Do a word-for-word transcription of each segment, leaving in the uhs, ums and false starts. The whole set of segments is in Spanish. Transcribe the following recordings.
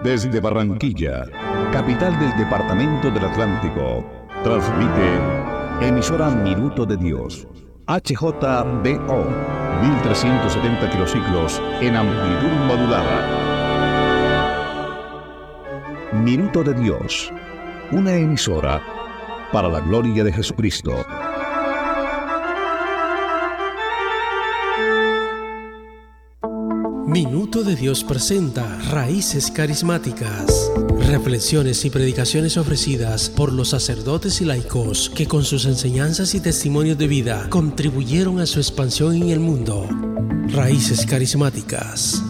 Desde Barranquilla, capital del Departamento del Atlántico, transmite emisora Minuto de Dios, H J B O, mil trescientos setenta kilociclos en amplitud modulada. Minuto de Dios, una emisora para la gloria de Jesucristo. Minuto de Dios presenta Raíces Carismáticas, reflexiones y predicaciones ofrecidas por los sacerdotes y laicos que con sus enseñanzas y testimonios de vida contribuyeron a su expansión en el mundo. Raíces Carismáticas.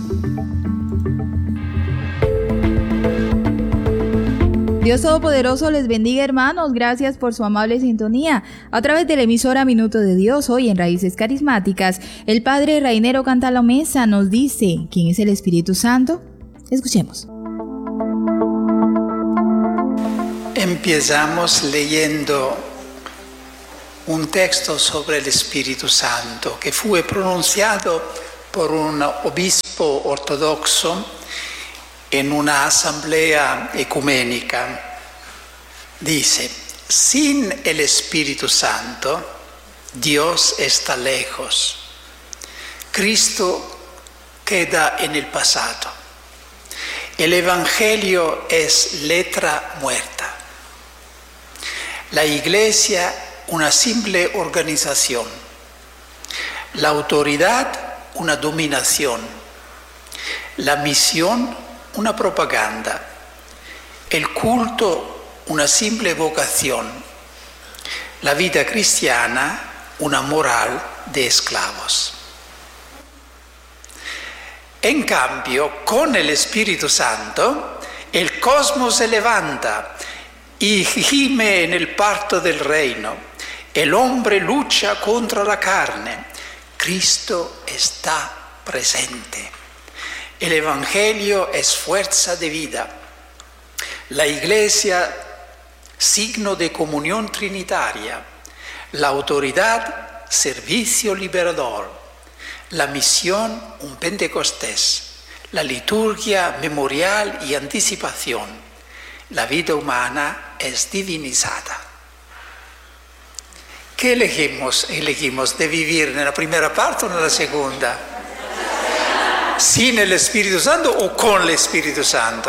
Dios Todopoderoso les bendiga, hermanos. Gracias por su amable sintonía. A través de la emisora Minuto de Dios, hoy en Raíces Carismáticas, el padre Rainero Cantalomesa nos dice ¿quién es el Espíritu Santo? Escuchemos. Empezamos leyendo un texto sobre el Espíritu Santo que fue pronunciado por un obispo ortodoxo en una asamblea ecuménica. Dice: sin el Espíritu Santo, Dios está lejos. Cristo queda en el pasado. El Evangelio es letra muerta. La Iglesia, una simple organización. La autoridad, una dominación. La misión, una propaganda, el culto una simple vocación, la vida cristiana una moral de esclavos. En cambio, con el Espíritu Santo, el cosmos se levanta y gime en el parto del reino. El hombre lucha contra la carne. Cristo está presente. El Evangelio es fuerza de vida. La Iglesia, signo de comunión trinitaria. La autoridad, servicio liberador. La misión, un Pentecostés. La liturgia, memorial y anticipación. La vida humana es divinizada. ¿Qué elegimos? ¿Elegimos de vivir en la primera parte o en la segunda? ¿Sin el Espíritu Santo o con el Espíritu Santo?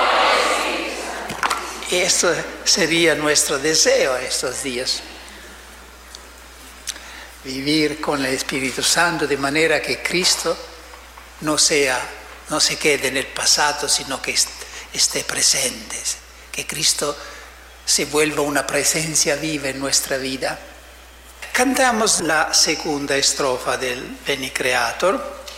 Esto sería nuestro deseo estos días. Vivir con el Espíritu Santo de manera que Cristo no sea, no se quede en el pasado, sino que esté presente. Que Cristo se vuelva una presencia viva en nuestra vida. Cantamos la segunda estrofa del Veni Creator.